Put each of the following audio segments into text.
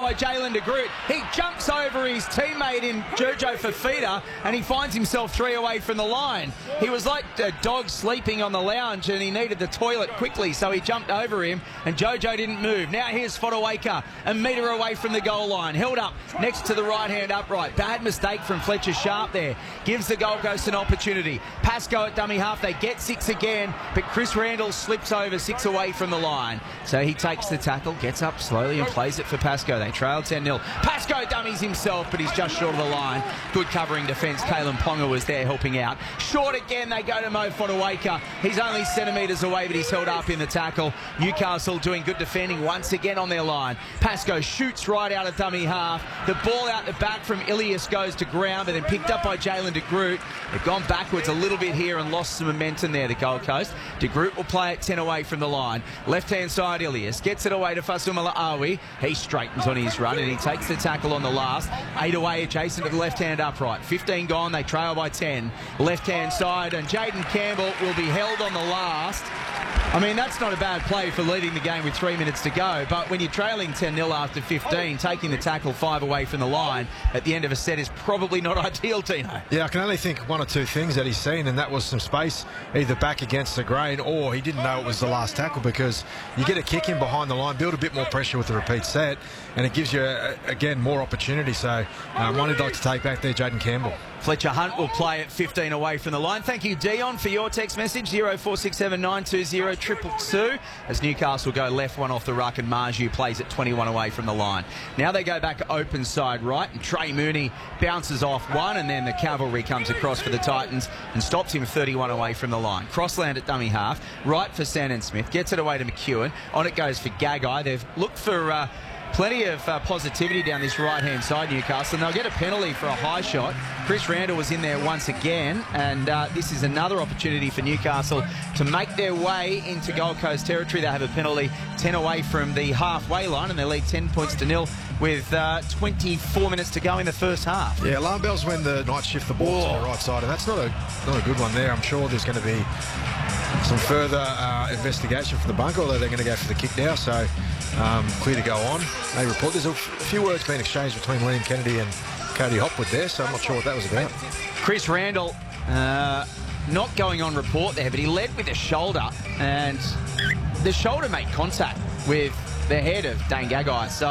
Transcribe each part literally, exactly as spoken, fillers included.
by Jalen de Groot. He jumps over his teammate in Jojo Fafita, and he finds himself three away from the line. He was like a dog sleeping on the lounge, and he needed the toilet quickly, so he jumped over him, and Jojo didn't move. Now here's Fotuaika, a metre away from the goal line, held up next to the right-hand upright. Bad mistake from Fletcher Sharp there. Gives the Gold Coast an opportunity. Pascoe at dummy half. They get six again, but Chris Randall slips over six away from the line. So he takes the tackle, gets up slowly and plays it for Pascoe. They trail ten nil. Pascoe dummies himself, but he's just short of the line. Good covering defence. Kalen Ponga was there helping out. Short again, they go to Mo Fotuaika. He's only centimetres away, but he's held up in the tackle. Newcastle doing good defending once again on their line. Pascoe shoots right out of dummy half. The ball out the back from Ilias goes to ground, but then picked up by Jalen de Groot. They've gone backwards a little bit here and lost some momentum there, the Gold Coast. De Groot will play it ten away from the line. Left-hand side, Ilias gets it away to Fasuma La'awi. He straightens on his run and he takes the tackle on the last. Eight away adjacent to the left-hand upright. fifteen gone, they trail by ten. Left-hand side, and Jaden Campbell will be held on the last. I mean, that's not a bad play for leading the game with three minutes to go, but when you're trailing ten nil after fifteen, taking the tackle five away from the line at the end of a set is probably not ideal, Tino. Yeah, I can only think one or two things that he's seen, and that was some space either back against the grain or he didn't know it was the last tackle, because you get a kick in behind the line, build a bit more pressure with the repeat set, and it gives you, uh, again, more opportunity. So um, one he'd like to take back there, Jaden Campbell. Fletcher Hunt will play at fifteen away from the line. Thank you, Dion, for your text message, zero four six seven nine two zero triple two, as Newcastle go left one off the ruck and Marju plays at twenty-one away from the line. Now they go back open side right, and Trey Mooney bounces off one, and then the cavalry comes across for the Titans and stops him thirty-one away from the line. Crossland at dummy half, right for Sandon Smith, gets it away to McEwen. On it goes for Gagai. They've looked for Uh, Plenty of uh, positivity down this right-hand side, Newcastle, and they'll get a penalty for a high shot. Chris Randall was in there once again, and uh, this is another opportunity for Newcastle to make their way into Gold Coast territory. They have a penalty ten away from the halfway line, and they lead ten points to nil with uh, twenty-four minutes to go in the first half. Yeah, alarm bells when the Knights shift the ball oh. to the right side, and that's not a, not a good one there. I'm sure there's going to be some further uh, investigation for the bunker, although they're going to go for the kick now, so um, clear to go on. They report there's a few words being exchanged between Liam Kennedy and Cody Hopwood there, so I'm not sure what that was about. Chris Randall uh, not going on report there, but he led with a shoulder, and the shoulder made contact with the head of Dane Gagai, so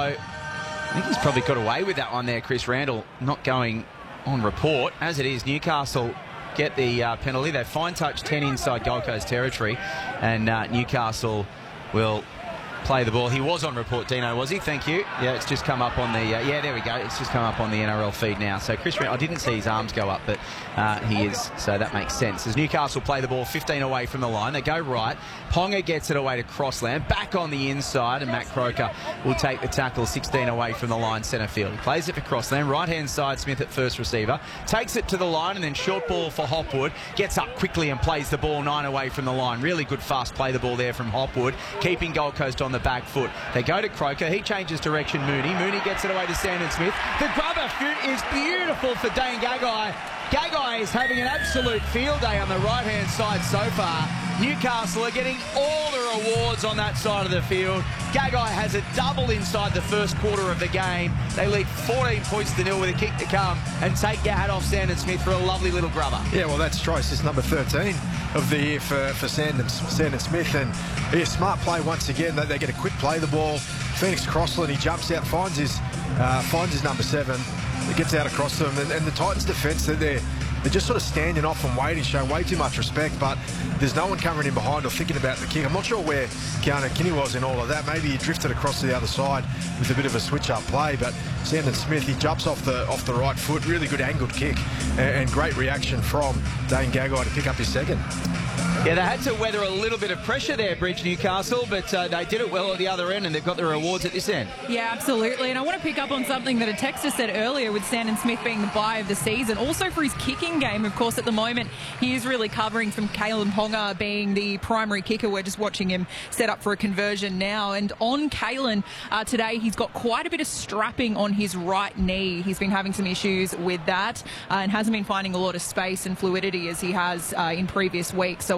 I think he's probably got away with that one there, Chris Randall, not going on report. As it is, Newcastle get the uh, penalty. They fine touch ten inside Gold Coast territory, and uh, Newcastle will play the ball. He was on report, Dino, was he? Thank you. Yeah, it's just come up on the... Uh, yeah, there we go. It's just come up on the N R L feed now. So Chris Randall, I didn't see his arms go up, but uh, he is, so that makes sense. As Newcastle play the ball fifteen away from the line, they go right. Ponga gets it away to Crossland, back on the inside, and Matt Croker will take the tackle sixteen away from the line, centre field. He plays it for Crossland, right-hand side, Smith at first receiver, takes it to the line, and then short ball for Hopwood, gets up quickly and plays the ball nine away from the line. Really good fast play the ball there from Hopwood, keeping Gold Coast on the back foot. They go to Croker, he changes direction, Mooney. Mooney gets it away to Sandon Smith. The grubber is beautiful for Dane Gagai. Gagai is having an absolute field day on the right-hand side so far. Newcastle are getting all the rewards on that side of the field. Gagai has a double inside the first quarter of the game. They lead fourteen points to nil with a kick to come, and take your hat off Sandon Smith for a lovely little grubber. Yeah, well, that's try assist number thirteen of the year for, for Sandon, Sandon Smith, and yeah, smart play once again. They, they get a quick play the ball. Phoenix Crossland, he jumps out, finds his, uh, finds his number seven. It gets out across them, and, and the Titans' defence, they're, they're just sort of standing off and waiting, showing way too much respect, but there's no one covering in behind or thinking about the kick. I'm not sure where Keanu Kinney was in all of that. Maybe he drifted across to the other side with a bit of a switch-up play, but Sandon Smith, he jumps off the off the right foot, really good angled kick, and, and great reaction from Dane Gagai to pick up his second. Yeah, they had to weather a little bit of pressure there, Bridge, Newcastle, but uh, they did it well at the other end, and they've got the rewards at this end. Yeah, absolutely. And I want to pick up on something that a texter said earlier with Sandon Smith being the buy of the season. Also for his kicking game, of course, at the moment, he is really covering from Kalen Ponga being the primary kicker. We're just watching him set up for a conversion now. And on Kalen uh, today, he's got quite a bit of strapping on his right knee. He's been having some issues with that uh, and hasn't been finding a lot of space and fluidity as he has uh, in previous weeks. So we'll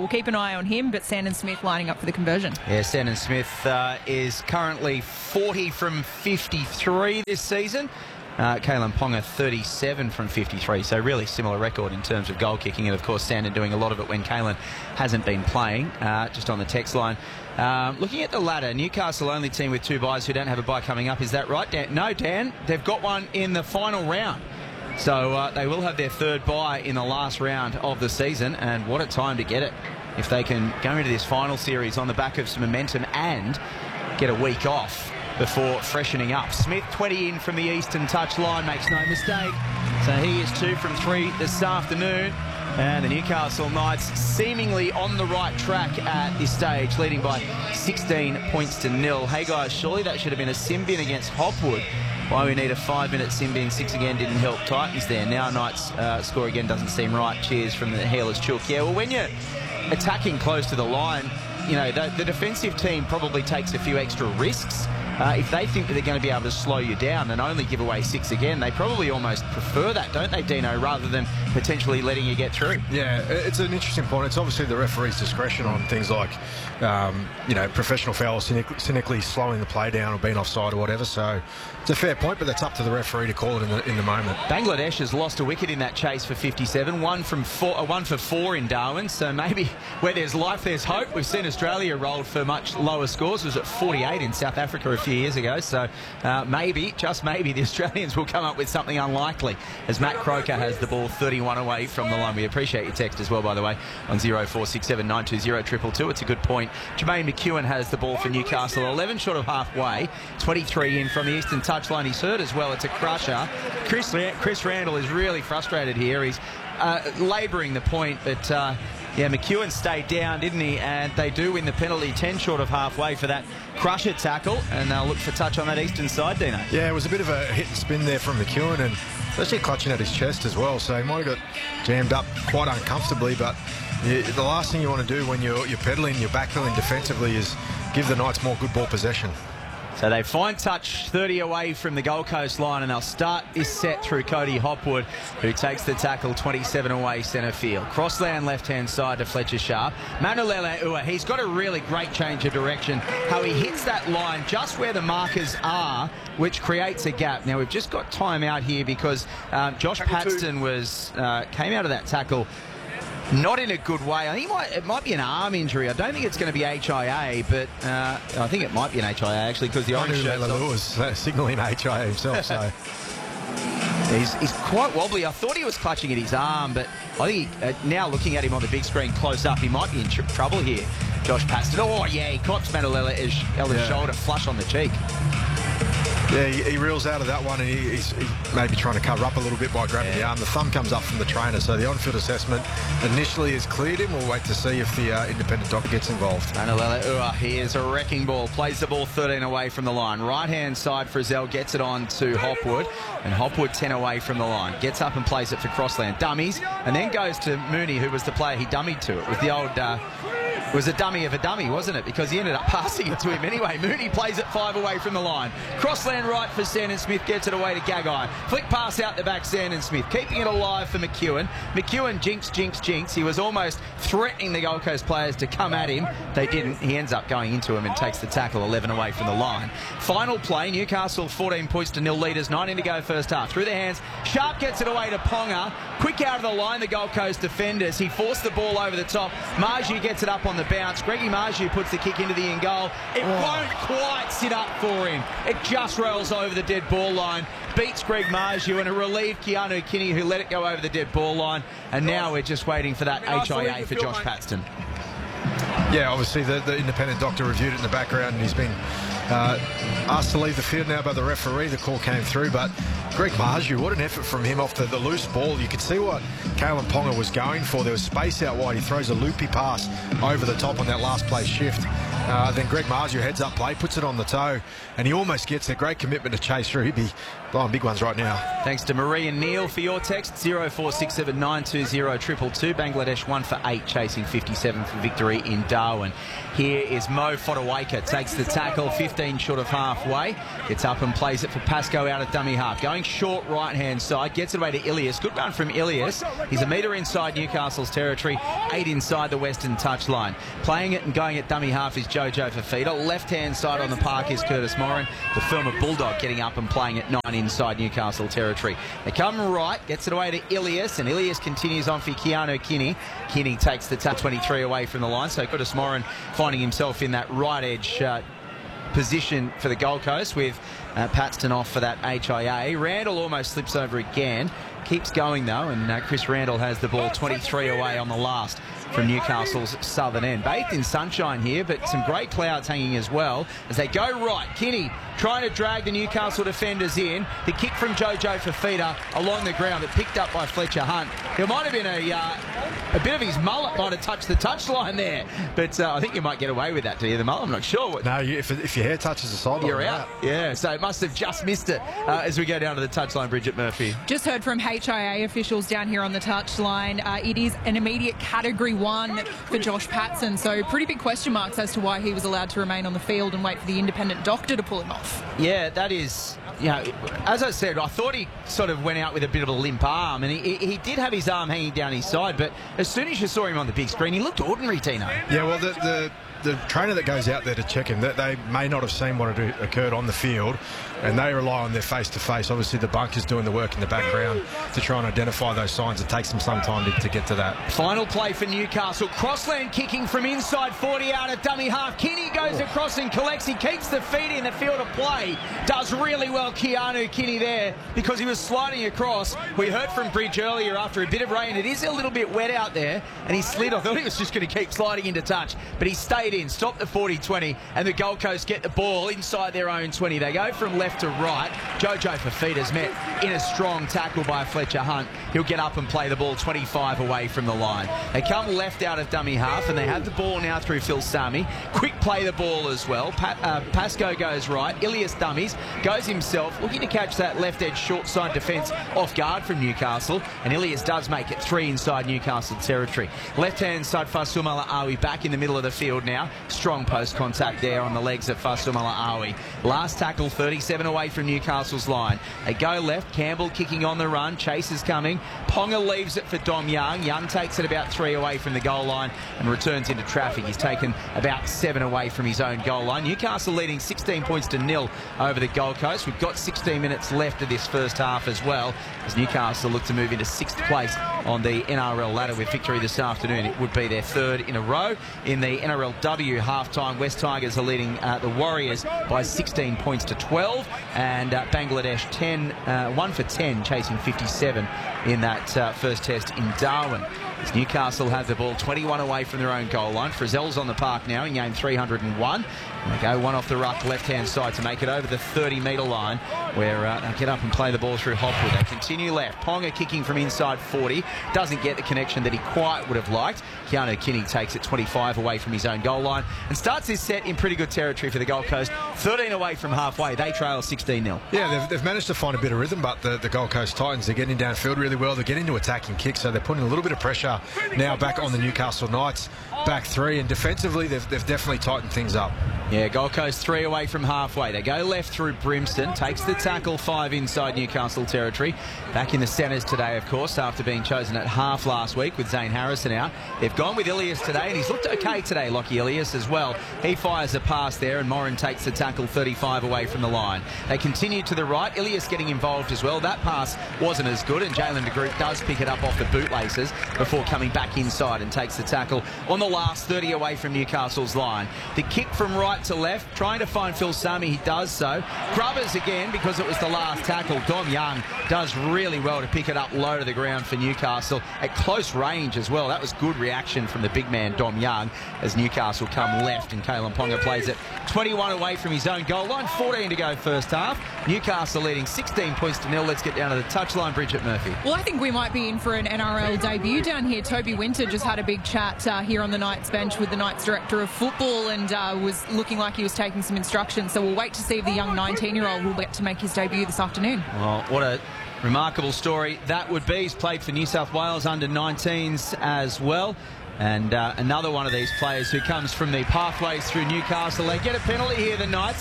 we'll keep an eye on him, but Sandon Smith lining up for the conversion. Yeah, Sandon Smith uh, is currently forty from fifty-three this season. Uh, Kalyn Ponga thirty-seven from fifty-three, so really similar record in terms of goal kicking, and of course Sandon doing a lot of it when Kalyn hasn't been playing. Uh, just on the text line, um, looking at the ladder, Newcastle only team with two buys who don't have a buy coming up. Is that right, Dan? No, Dan, they've got one in the final round. So uh, they will have their third bye in the last round of the season, and what a time to get it if they can go into this final series on the back of some momentum and get a week off before freshening up. Smith, twenty in from the eastern touchline, makes no mistake. So he is two from three this afternoon. And the Newcastle Knights seemingly on the right track at this stage, leading by sixteen points to nil. Hey guys, surely that should have been a sin bin against Hopwood. Why we need a five-minute sin bin, six again didn't help Titans there. Now Knights uh, score again doesn't seem right. Cheers from the Healers Chook. Yeah, well, when you're attacking close to the line, you know, the, the defensive team probably takes a few extra risks. Uh, if they think that they're going to be able to slow you down and only give away six again, they probably almost prefer that, don't they, Dino, rather than potentially letting you get through. Yeah, it's an interesting point. It's obviously the referee's discretion on things like, um, you know, professional fouls, cynically, cynically slowing the play down or being offside or whatever. So it's a fair point, but that's up to the referee to call it in the, in the moment. Bangladesh has lost a wicket in that chase for fifty-seven, one from four, uh, one for four in Darwin. So maybe where there's life, there's hope. We've seen Australia rolled for much lower scores. It was at forty-eight in South Africa a few years ago. So uh, maybe, just maybe, the Australians will come up with something unlikely as Matt Croker has the ball thirty-one away from the line. We appreciate your text as well, by the way, on zero four six seven nine two zero two two two. It's a good point. Jermaine McEwen has the ball for Newcastle, eleven short of halfway, twenty-three in from the eastern touchline. He's hurt as well. It's a crusher. Chris, Chris Randall is really frustrated here. He's uh, labouring the point, but uh, yeah, McEwen stayed down, didn't he? And they do win the penalty, ten short of halfway for that crusher tackle, and they'll look for touch on that eastern side, Dino. Yeah, it was a bit of a hit and spin there from McEwen, and especially clutching at his chest as well, so he might have got jammed up quite uncomfortably, but you, the last thing you want to do when you're, you're peddling, you're backpedaling defensively is give the Knights more good ball possession. So they find touch thirty away from the Gold Coast line, and they'll start this set through Cody Hopwood, who takes the tackle twenty-seven away centre field. Crossland left-hand side to Fletcher Sharp. Manulele Ua, he's got a really great change of direction. How he hits that line just where the markers are, which creates a gap. Now, we've just got time out here because um, Josh Paxton was uh, came out of that tackle not in a good way. I think it might, it might be an arm injury. I don't think it's going to be H I A, but uh, I think it might be an H I A, actually, because the orange shirt was uh, signalling H I A himself, so... He's, he's quite wobbly. I thought he was clutching at his arm, but I think he, uh, now looking at him on the big screen close up, he might be in tr trouble here, Josh Paxton. Oh, yeah, he cops Manulele's yeah. shoulder flush on the cheek. Yeah, he, he reels out of that one, and he, he's he maybe trying to cover up a little bit by grabbing yeah. the arm. The thumb comes up from the trainer, so the on-field assessment initially has cleared him. We'll wait to see if the uh, independent doctor gets involved. Manulele Ua, he is a wrecking ball. Plays the ball thirteen away from the line. Right-hand side, Frizzell gets it on to Hopwood, and Hopwood ten away from the line. Gets up and plays it for Crossland. Dummies, and then goes to Mooney, who was the player he dummied to. It was the old... Uh, It was a dummy of a dummy, wasn't it? Because he ended up passing it to him anyway. Mooney plays it five away from the line. Crossland right for Sandon Smith, gets it away to Gagai. Flick pass out the back, Sandon Smith, keeping it alive for McEwen. McEwen jinx, jinx, jinx. He was almost threatening the Gold Coast players to come at him. They didn't. He ends up going into him and takes the tackle, eleven away from the line. Final play, Newcastle fourteen points to nil leaders, nineteen to go first half. Through the hands, Sharp gets it away to Ponga. Quick out of the line, the Gold Coast defenders. He forced the ball over the top. Marju gets it up on the bounce. Greggy Marju puts the kick into the in goal. It oh. won't quite sit up for him. It just rolls over the dead ball line. Beats Greg Marju, and a relieved Keanu Kinney, who let it go over the dead ball line. And now we're just waiting for that H I A for Josh Paxton. Yeah, obviously the, the independent doctor reviewed it in the background, and he's been uh, asked to leave the field now by the referee. The call came through, but Greg Marju, what an effort from him off the, the loose ball. You could see what Kalyn Ponga was going for. There was space out wide. He throws a loopy pass over the top on that last play shift. Uh, then Greg Marju heads up play, puts it on the toe, and he almost gets a great commitment to chase through. He'd be blowing big ones right now. Thanks to Marie and Neil for your text. zero four six seven nine two zero two two two. Bangladesh one for eight, chasing fifty-seven for victory in Darwin. Here is Mo Fotuaika, takes the tackle, fifty fifteen short of halfway. Gets up and plays it for Pascoe out of dummy half. Going short right-hand side. Gets it away to Ilias. Good run from Ilias. He's a metre inside Newcastle's territory. Eight inside the Western touchline. Playing it and going at dummy half is Jojo Fifita. Left-hand side on the park is Curtis Moran. The Firma Bulldog getting up and playing at nine inside Newcastle territory. They come right. Gets it away to Ilias. And Ilias continues on for Keanu Kinney. Kinney takes the touch twenty-three away from the line. So Curtis Moran finding himself in that right edge uh, position for the Gold Coast with uh, Paxton off for that H I A. Randall almost slips over again. Keeps going though, and uh, Chris Randall has the ball twenty-three away on the last from Newcastle's southern end. Bathed in sunshine here, but some great clouds hanging as well as they go right. Kinney trying to drag the Newcastle defenders in. The kick from Jojo Fifita along the ground, but picked up by Fletcher Hunt. It might have been a uh, a bit of his mullet might have touched the touchline there, but uh, I think you might get away with that, do you, the mullet? I'm not sure. What... No, you, if, if your hair touches the sideline, you're out. Yeah, so it must have just missed it uh, as we go down to the touchline, Bridget Murphy. Just heard from H I A officials down here on the touchline. Uh, it is an immediate Category one for Josh Patson, so pretty big question marks as to why he was allowed to remain on the field and wait for the independent doctor to pull him off. Yeah, that is, you know, as I said, I thought he sort of went out with a bit of a limp arm, and he, he did have his arm hanging down his side, but as soon as you saw him on the big screen, he looked ordinary, Tino. Yeah, well, the, the, the trainer that goes out there to check him, that they may not have seen what had occurred on the field, and they rely on their face-to-face. Obviously, the bunker's doing the work in the background to try and identify those signs. It takes them some time to, to get to that. Final play for Newcastle. Crossland kicking from inside forty out of dummy half. Kinney goes across and collects. He keeps the feet in the field of play. Does really well, Keanu Kinney there, because he was sliding across. We heard from Bridge earlier after a bit of rain. It is a little bit wet out there, and he slid. I thought he was just going to keep sliding into touch, but he stayed in, stopped the forty twenty, and the Gold Coast get the ball inside their own twenty. They go from left to right. Jojo Fifita's met in a strong tackle by Fletcher Hunt. He'll get up and play the ball twenty-five away from the line. They come left out of dummy half, and they have the ball now through Phil Sami. Quick play the ball as well. Pa uh, Pascoe goes right. Ilias dummies, goes himself, looking to catch that left edge short side defence off guard from Newcastle, and Ilias does make it three inside Newcastle territory. Left hand side Fasumala Awi back in the middle of the field now. Strong post contact there on the legs of Fasumala Awi. Last tackle thirty-seven away from Newcastle's line. They go left. Campbell kicking on the run. Chase is coming. Ponga leaves it for Dom Young. Young takes it about three away from the goal line and returns into traffic. He's taken about seven away from his own goal line. Newcastle leading sixteen points to nil over the Gold Coast. We've got sixteen minutes left of this first half as well, as Newcastle look to move into sixth place on the N R L ladder with victory this afternoon. It would be their third in a row. In the N R L W half-time, West Tigers are leading uh, the Warriors by sixteen points to twelve, and uh, Bangladesh ten, uh, one for ten, chasing fifty-seven in that uh, first test in Darwin. As Newcastle have the ball twenty-one away from their own goal line. Frizzell's on the park now in game three hundred and one. And they go one off the ruck left-hand side to make it over the thirty metre line, where uh, they get up and play the ball through Hopwood. They continue left. Ponga kicking from inside forty. Doesn't get the connection that he quite would have liked. Keanu Kinney takes it twenty-five away from his own goal line and starts this set in pretty good territory for the Gold Coast. thirteen away from halfway. They trail sixteen nil. Yeah, they've, they've managed to find a bit of rhythm, but the, the Gold Coast Titans, they're getting downfield really well. They're getting to attacking kicks, so they're putting a little bit of pressure now back on the Newcastle Knights. Back three, and defensively, they've, they've definitely tightened things up. Yeah, Gold Coast three away from halfway. They go left through Brimston, takes the tackle five inside Newcastle territory. Back in the centres today, of course, after being chosen at half last week with Zane Harrison out. They've gone with Ilias today, and he's looked okay today, Lockie Ilias as well. He fires a pass there, and Moran takes the tackle thirty-five away from the line. They continue to the right. Ilias getting involved as well. That pass wasn't as good, and Jalen de Groot does pick it up off the bootlaces before coming back inside and takes the tackle on the last thirty away from Newcastle's line. The kick from right to left, trying to find Phil Sami. He does so. Grubbers again, because it was the last tackle. Dom Young does really well to pick it up low to the ground for Newcastle at close range as well. That was good reaction from the big man Dom Young as Newcastle come left, and Kalen Ponga plays it twenty-one away from his own goal line. fourteen to go first half. Newcastle leading sixteen points to nil. Let's get down to the touchline. Bridget Murphy. Well, I think we might be in for an N R L debut down here. Toby Winter just had a big chat uh, here on the Knights bench with the Knights director of football, and uh, was looking like he was taking some instructions. So we'll wait to see if the young nineteen-year-old will get to make his debut this afternoon. Well, what a remarkable story that would be. He's played for New South Wales under nineteens as well. And uh, another one of these players who comes from the pathways through Newcastle. They get a penalty here, the Knights.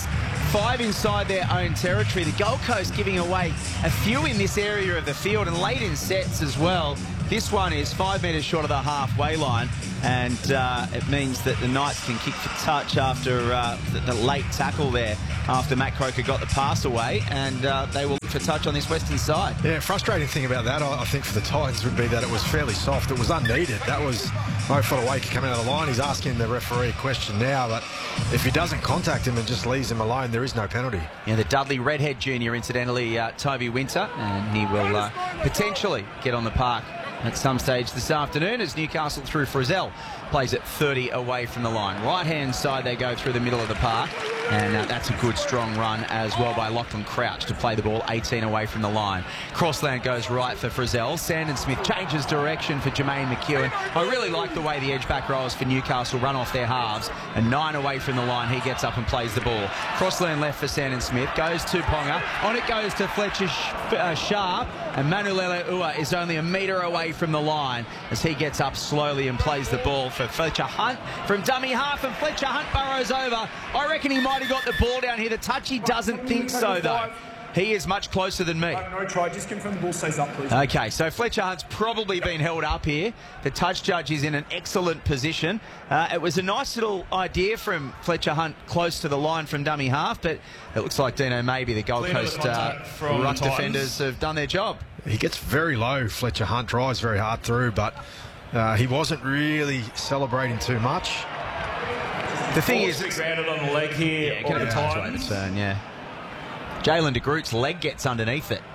five inside their own territory. The Gold Coast giving away a few in this area of the field and late in sets as well. This one is five metres short of the halfway line, and uh, it means that the Knights can kick for touch after uh, the, the late tackle there after Matt Croker got the pass away, and uh, they will look for touch on this western side. Yeah, frustrating thing about that, I, I think, for the Titans would be that it was fairly soft. It was unneeded. That was Mo Fotuaika coming out of the line. He's asking the referee a question now, but if he doesn't contact him and just leaves him alone, there is no penalty. Yeah, the Dudley Redhead Junior, incidentally, uh, Toby Winter, and he will uh, potentially get on the park at some stage this afternoon as Newcastle through Frizzell plays it thirty away from the line. Right-hand side, they go through the middle of the park, and uh, that's a good strong run as well by Lachlan Crouch to play the ball eighteen away from the line. Crossland goes right for Frizzell. Sandon Smith changes direction for Jermaine McEwen. I really like the way the edge-back rowers for Newcastle run off their halves, and nine away from the line, he gets up and plays the ball. Crossland left for Sandon Smith, goes to Ponga. On it goes to Fletcher Sh uh, Sharp, and Manulele Ua is only a metre away from the line as he gets up slowly and plays the ball for Fletcher Hunt from dummy half, and Fletcher Hunt burrows over. I reckon he might have got the ball down here. The touchy doesn't think so, though. He is much closer than me. No, no try. Just confirm the ball stays up, please. Okay, so Fletcher Hunt's probably been held up here. The touch judge is in an excellent position. Uh, it was a nice little idea from Fletcher Hunt close to the line from dummy half, but it looks like Dino maybe the Gold Coast uh, ruck defenders have done their job. He gets very low, Fletcher Hunt, drives very hard through, but uh, he wasn't really celebrating too much. The thing is, it's grounded on the leg here. Yeah, going to touch the turn, yeah. Jalen de Groot's leg gets underneath it.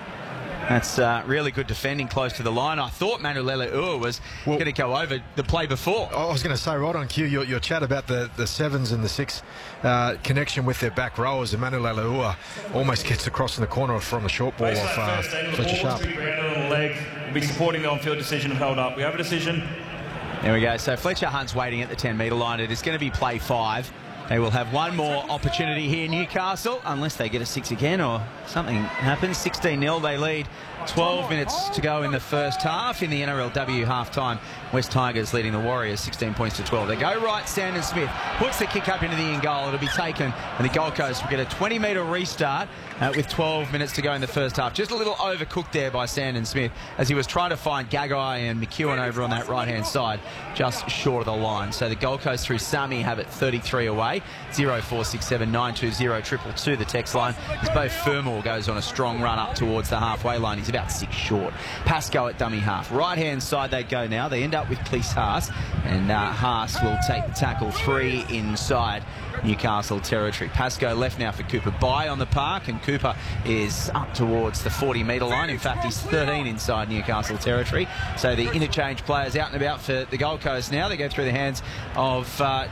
That's uh, really good defending close to the line. I thought Manulele Ua was well, going to go over the play before. I was going to say, right on cue, your, your chat about the, the sevens and the six uh, connection with their back rowers, and Manulele Ua almost gets across in the corner from the short ball of uh, Fletcher Sharp. The leg will be supporting the on-field decision of held up. We have a decision. There we go. So Fletcher Hunt's waiting at the ten metre line. It is going to be play five. They will have one more opportunity here, Newcastle, unless they get a six again or something happens. sixteen nil, they lead. twelve minutes to go in the first half. In the N R L W half-time, West Tigers leading the Warriors sixteen points to twelve. They go right, Sandon Smith puts the kick up into the in goal. It'll be taken, and the Gold Coast will get a twenty metre restart uh, with twelve minutes to go in the first half. Just a little overcooked there by Sandon Smith as he was trying to find Gagai and McEwen over on that right-hand side, just short of the line. So the Gold Coast through Sami have it thirty-three away. zero four six seven nine two zero triple two the text line as Beau Fermor goes on a strong run up towards the halfway line. He's about six short. Pascoe at dummy half. Right hand side they go now. They end up with Cleese Haas, and uh, Haas will take the tackle three inside Newcastle territory. Pascoe left now for Cooper Bye on the park, and Cooper is up towards the forty metre line. In fact, he's thirteen inside Newcastle territory. So the interchange players out and about for the Gold Coast now. They go through the hands of uh,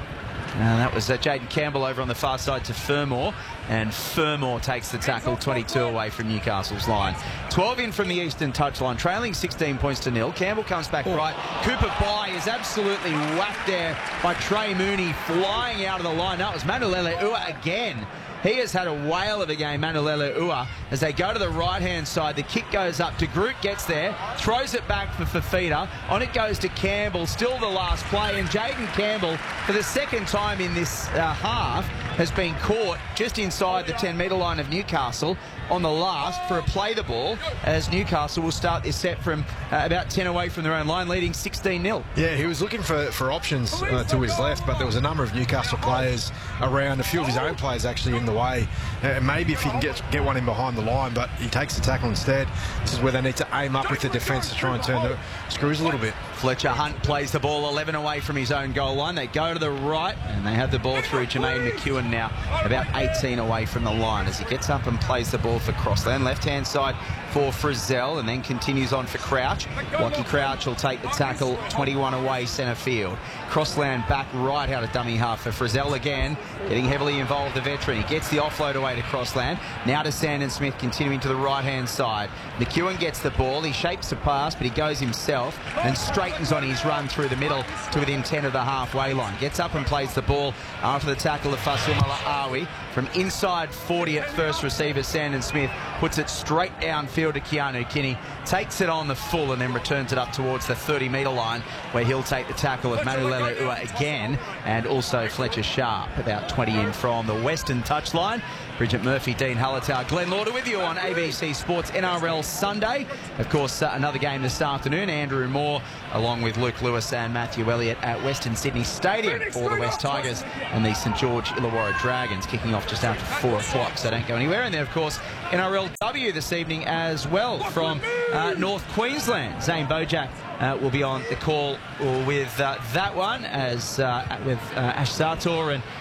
Uh, that was uh, Jaden Campbell over on the far side to Fermor, and Fermor takes the tackle twenty-two away from Newcastle's line. twelve in from the eastern touchline, trailing sixteen points to nil. Campbell comes back oh. right. Cooper Bye is absolutely whacked there by Trey Mooney, flying out of the line. That was Manulele Ua again. He has had a whale of a game, Manulele Ua, as they go to the right-hand side. The kick goes up to Groot, gets there, throws it back for Fafita. On it goes to Campbell, still the last play. And Jaden Campbell, for the second time in this uh, half, has been caught just inside the ten metre line of Newcastle on the last for a play the ball, as Newcastle will start this set from uh, about ten away from their own line, leading sixteen nil. Yeah, he was looking for, for options uh, to his left, but there was a number of Newcastle players around, a few of his own players actually in the way. Uh, maybe if he can get get one in behind the line, but he takes the tackle instead. This is where they need to aim up with the defence to try and turn the screws a little bit. Fletcher Hunt plays the ball eleven away from his own goal line. They go to the right, and they have the ball through Jermaine McEwen now, about eighteen away from the line, as he gets up and plays the ball for Crossland. Left-hand side for Frizzell, and then continues on for Crouch. Lockie Crouch will take the tackle twenty-one away centre field. Crossland back right out of dummy half for Frizzell again, getting heavily involved, the veteran. He gets the offload away to Crossland. Now to Sandon Smith, continuing to the right-hand side. McEwen gets the ball. He shapes the pass, but he goes himself and straightens on his run through the middle to within ten of the halfway line. Gets up and plays the ball after the tackle of Fasua Taumalaawi from inside forty at first receiver. Sandon Smith puts it straight downfield to Keanu Kinney, takes it on the full and then returns it up towards the thirty metre line, where he'll take the tackle of Manulele Ua again, and also Fletcher Sharp about twenty in from the western touchline. Bridget Murphy, Dean Hallertau, Glenn Lauder with you on A B C Sports N R L Sunday. Of course, uh, another game this afternoon. Andrew Moore along with Luke Lewis and Matthew Elliott at Western Sydney Stadium for the West Tigers and the St George Illawarra Dragons, kicking off just after four o'clock, so don't go anywhere. And then, of course, N R L W this evening as well from uh, North Queensland. Zane Bojack uh, will be on the call with uh, that one, as uh, with uh, Ash Sartor and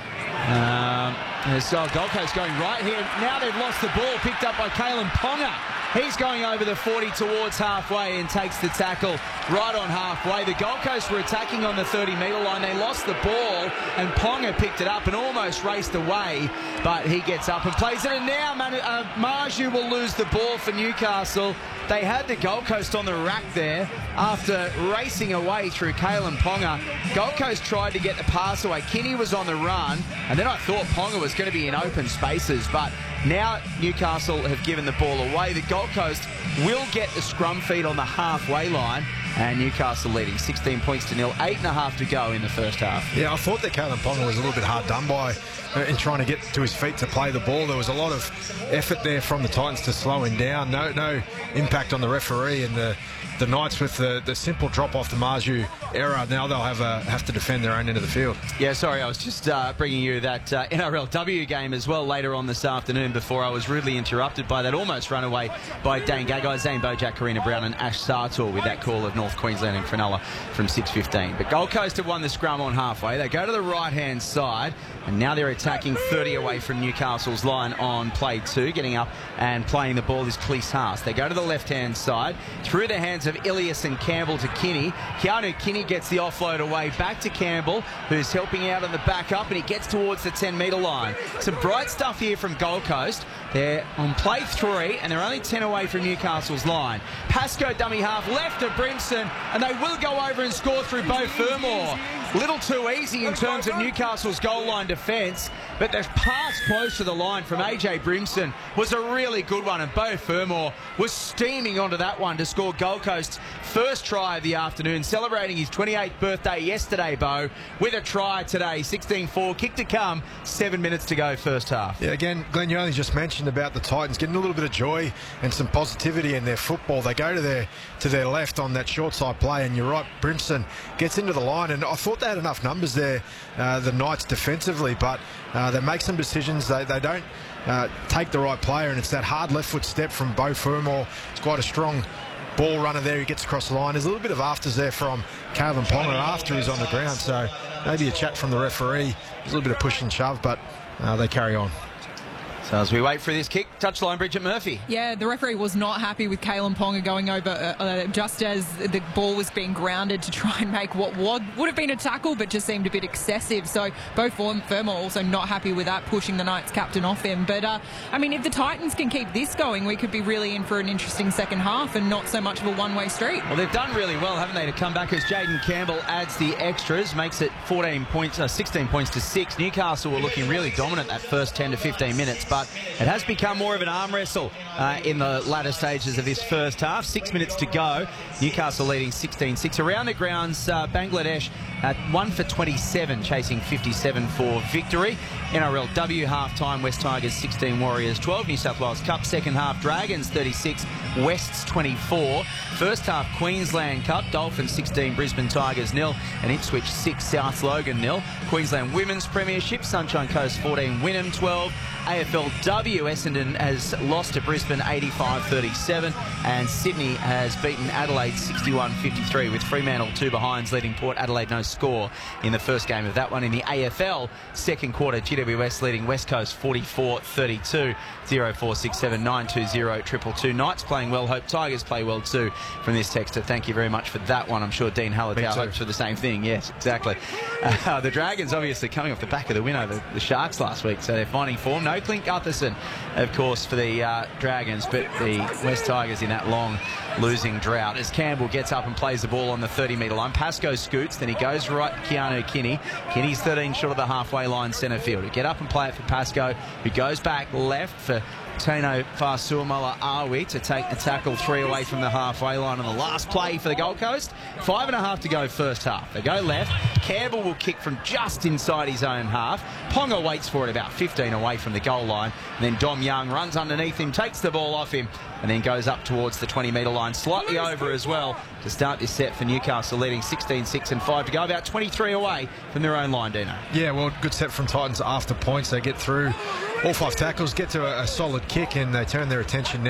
Um, so Gold Coast going right here. Now they've lost the ball, picked up by Kalen Ponga. He's going over the forty towards halfway and takes the tackle right on halfway. The Gold Coast were attacking on the thirty metre line. They lost the ball and Ponga picked it up and almost raced away, but he gets up and plays it. And now Man uh, Marju will lose the ball for Newcastle. They had the Gold Coast on the rack there after racing away through Kalen Ponga. Gold Coast tried to get the pass away. Kinney was on the run, and then I thought Ponga was going to be in open spaces, but now Newcastle have given the ball away. The Gold Coast will get the scrum feed on the halfway line, and Newcastle leading sixteen points to nil, eight and a half to go in the first half. Yeah, I thought that Kalen Ponga was a little bit hard done by in trying to get to his feet to play the ball. There was a lot of effort there from the Titans to slow him down. No, no impact on the referee, and the the Knights with the, the simple drop off the Marju error. Now they'll have a, have to defend their own end of the field. Yeah, sorry, I was just uh, bringing you that uh, N R L W game as well later on this afternoon before I was rudely interrupted by that almost run away by Dane Gagai, Zane Bojack, Karina Brown and Ash Sartor with that call of North Queensland and Cronulla from six fifteen. But Gold Coast have won the scrum on halfway. They go to the right-hand side, and now they're attacking thirty away from Newcastle's line on play two. Getting up and playing the ball is Cleese Haas. They go to the left-hand side, through the hands of Ilias and Campbell to Kinney. Keanu Kinney gets the offload away back to Campbell, who's helping out on the back up, and he gets towards the ten metre line. Some bright stuff here from Gold Coast. They're on play three, and they're only ten away from Newcastle's line. Pascoe dummy half left to Brimson, and they will go over and score through Beau Fermor. Little too easy in terms of Newcastle's goal line defence, but the pass close to the line from A J Brimson was a really good one, and Beau Fermor was steaming onto that one to score Gold Coast's first try of the afternoon, celebrating his twenty-eighth birthday yesterday, Beau, with a try today. sixteen four, kick to come, seven minutes to go first half. Yeah, again, Glenn, you only just mentioned about the Titans getting a little bit of joy and some positivity in their football. They go to their to their left on that short side play, and you're right, Brimson gets into the line, and I thought they had enough numbers there, uh, the Knights defensively, but uh, they make some decisions. They, they don't uh, take the right player, and it's that hard left foot step from Beau Fermor. It's quite a strong ball runner there. He gets across the line. There's a little bit of afters there from Kalen Ponga after he's on the ground, so maybe a chat from the referee. There's a little bit of push and shove, but uh, they carry on. So as we wait for this kick, touchline, Bridget Murphy. Yeah, the referee was not happy with Kalen Ponga going over uh, uh, just as the ball was being grounded to try and make what would, would have been a tackle, but just seemed a bit excessive. So Beau Fermor also not happy with that, pushing the Knights captain off him. But, uh, I mean, if the Titans can keep this going, we could be really in for an interesting second half and not so much of a one-way street. Well, they've done really well, haven't they, to come back as Jaden Campbell adds the extras, makes it fourteen points, uh, sixteen points to six. Newcastle were looking really dominant that first ten to fifteen minutes, but it has become more of an arm wrestle uh, in the latter stages of this first half. Six minutes to go. Newcastle leading sixteen six. Around the grounds, uh, Bangladesh at one for twenty-seven, chasing fifty-seven for victory. N R L W half-time, West Tigers sixteen, Warriors twelve. New South Wales Cup second half, Dragons thirty-six, Wests twenty-four. First half, Queensland Cup, Dolphins sixteen, Brisbane Tigers nil, and Ipswich six, South Logan nil. Queensland Women's Premiership, Sunshine Coast fourteen, Wynnum twelve. A F L W, Essendon has lost to Brisbane eighty-five thirty-seven, and Sydney has beaten Adelaide sixty-one fifty-three, with Fremantle two behinds, leading Port Adelaide no score in the first game of that one. In the A F L second quarter, G W S leading West Coast forty-four thirty-two. zero four six seven nine two zero two two two. Knights playing well, hope Tigers play well too, from this texter. Thank you very much for that one. I'm sure Dean Hallertau hopes for the same thing. Yes, exactly. Uh, the Dragons obviously coming off the back of the win over the Sharks last week, so they're finding form. No Clint Gutherson, of course, for the uh, Dragons, but the West Tigers in that long losing drought. As Campbell gets up and plays the ball on the thirty metre line, Pascoe scoots, then he goes right to Keanu Kinney. Kinney's thirteen short of the halfway line centre field. Get up and play it for Pascoe, who goes back left for Tino Fa'asuamaleaui to take the tackle three away from the halfway line on the last play for the Gold Coast. Five and a half to go first half. They go left. Campbell will kick from just inside his own half. Ponga waits for it about fifteen away from the goal line. And then Dom Young runs underneath him, takes the ball off him, and then goes up towards the twenty metre line, slightly over as well to start this set for Newcastle, leading sixteen six and five to go, about twenty-three away from their own line, Dino. Yeah, well, good set from Titans after points. They get through all five tackles, get to a, a solid kick, and they turn their attention now